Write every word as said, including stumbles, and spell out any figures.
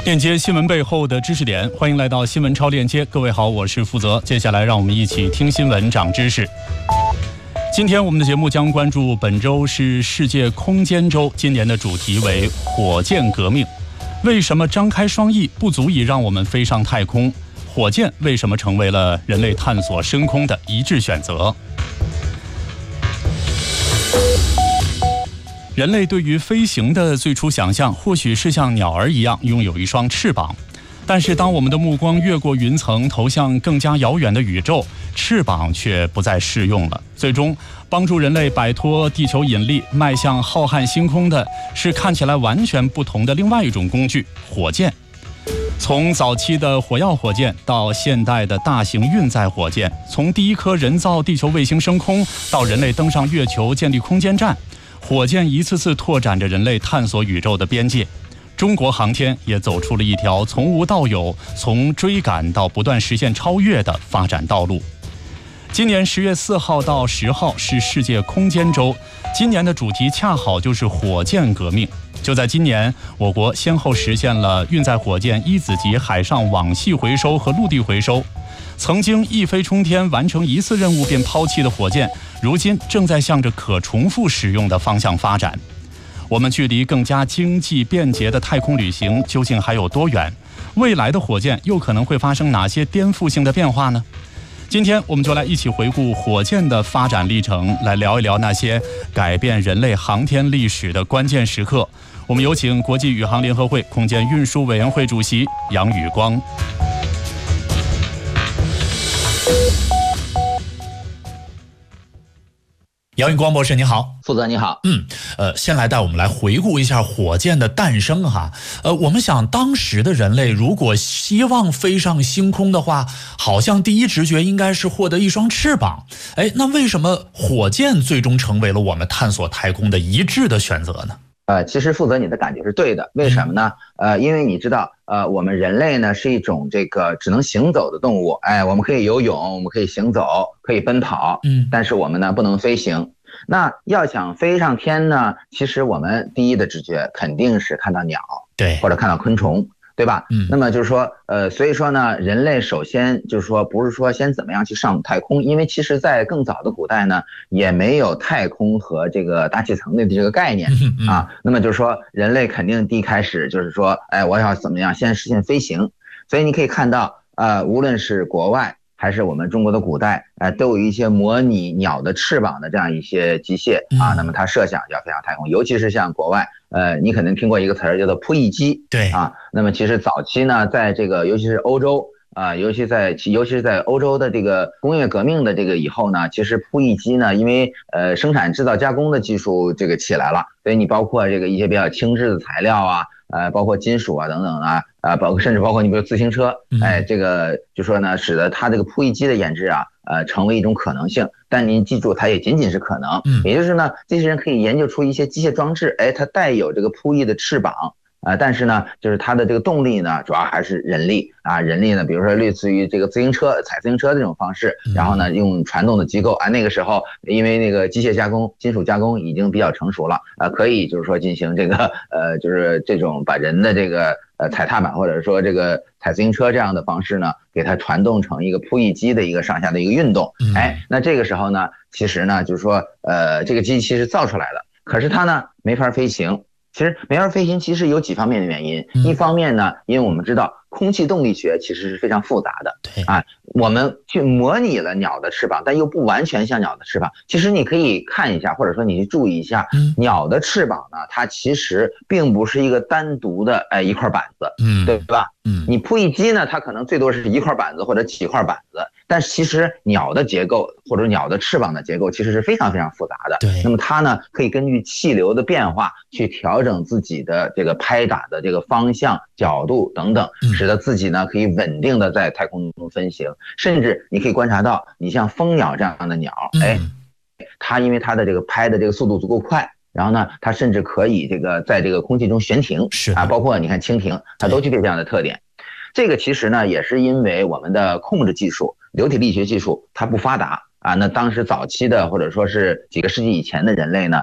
链接新闻背后的知识点，欢迎来到新闻超链接。各位好，我是负责。接下来让我们一起听新闻长知识。今天我们的节目将关注本周是世界空间周，今年的主题为火箭革命。为什么张开双翼不足以让我们飞上太空？火箭为什么成为了人类探索深空的一致选择？人类对于飞行的最初想象，或许是像鸟儿一样拥有一双翅膀。但是当我们的目光越过云层，投向更加遥远的宇宙，翅膀却不再适用了。最终帮助人类摆脱地球引力，迈向浩瀚星空的是看起来完全不同的另外一种工具——火箭。从早期的火药火箭到现代的大型运载火箭，从第一颗人造地球卫星升空到人类登上月球建立空间站，火箭一次次拓展着人类探索宇宙的边界。中国航天也走出了一条从无到有、从追赶到不断实现超越的发展道路。今年十月四号到十号是世界空间周，今年的主题恰好就是火箭革命。就在今年，我国先后实现了运载火箭一子级海上网系回收和陆地回收。曾经一飞冲天完成一次任务便抛弃的火箭，如今正在向着可重复使用的方向发展。我们距离更加经济便捷的太空旅行究竟还有多远？未来的火箭又可能会发生哪些颠覆性的变化呢？今天我们就来一起回顾火箭的发展历程，来聊一聊那些改变人类航天历史的关键时刻。我们有请国际宇航联合会空间运输委员会主席杨宇光。杨宇光博士，你好。 负责你好。 嗯，呃，先来带我们来回顾一下火箭的诞生哈。呃，我们想当时的人类如果希望飞上星空的话，好像第一直觉应该是获得一双翅膀。哎，那为什么火箭最终成为了我们探索太空的一致的选择呢？ 呃，其实负责你的感觉是对的，为什么呢？呃，因为你知道，呃，我们人类呢是一种这个只能行走的动物，哎，我们可以游泳，我们可以行走，可以奔跑，嗯，但是我们呢不能飞行。那要想飞上天呢，其实我们第一的直觉肯定是看到鸟， 对， 或者看到昆虫。对吧？ 嗯， 那么就是说，呃，所以说呢，人类首先就是说，不是说先怎么样去上太空，因为其实在更早的古代呢，也没有太空和这个大气层的这个概念啊。那么就是说，人类肯定第一开始就是说，哎，我要怎么样先实现飞行？所以你可以看到，呃，无论是国外还是我们中国的古代，呃，都有一些模拟鸟的翅膀的这样一些机械啊。那么它设想要飞上太空，尤其是像国外。呃，你可能听过一个词儿叫做扑翼机， 对啊，那么其实早期呢，在这个尤其是欧洲啊、呃，尤其在尤其是在欧洲的这个工业革命的这个以后呢，其实扑翼机呢，因为呃生产制造加工的技术这个起来了，所以你包括这个一些比较轻质的材料啊，呃，包括金属啊等等啊，啊，包括甚至包括你比如自行车，哎，这个就说呢，使得它这个扑翼机的研制啊。呃，成为一种可能性，但您记住，它也仅仅是可能。嗯，也就是呢，这些人可以研究出一些机械装置，哎，它带有这个扑翼的翅膀，啊、呃，但是呢，就是它的这个动力呢，主要还是人力啊，人力呢，比如说类似于这个自行车、踩自行车这种方式，然后呢，用传动的机构啊，那个时候因为那个机械加工、金属加工已经比较成熟了，啊、呃，可以就是说进行这个呃，就是这种把人的这个。呃，踩踏板或者说这个踩自行车这样的方式呢，给它传动成一个扑翼机的一个上下的一个运动。哎，那这个时候呢，其实呢，就是说，呃，这个机器是造出来了，可是它呢没法飞行。其实没法飞行，其实有几方面的原因。一方面呢，因为我们知道空气动力学其实是非常复杂的， 对啊，我们去模拟了鸟的翅膀，但又不完全像鸟的翅膀。其实你可以看一下，或者说你去注意一下，鸟的翅膀呢，它其实并不是一个单独的哎一块板子，嗯，对吧？嗯，你扑翼机呢，它可能最多是一块板子或者几块板子，但是其实鸟的结构或者鸟的翅膀的结构其实是非常非常复杂的。 对， 那么它呢可以根据气流的变化去调整自己的这个拍打的这个方向、角度等等，使得自己呢可以稳定的在太空中飞行。甚至你可以观察到，你像蜂鸟这样的鸟，哎，它因为它的这个拍的这个速度足够快。然后呢，它甚至可以这个在这个空气中悬停， 是啊，包括你看蜻蜓，它都具备这样的特点。这个其实呢，也是因为我们的控制技术、流体力学技术它不发达啊。那当时早期的或者说是几个世纪以前的人类呢，